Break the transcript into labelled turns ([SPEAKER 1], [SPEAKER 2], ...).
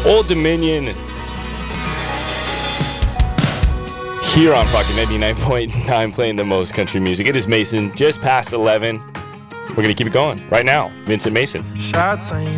[SPEAKER 1] Old Dominion. Here on fucking 99.9, playing the most country music. It is Mason, just past 11. We're going to keep it going right now. Vincent Mason.
[SPEAKER 2] Shots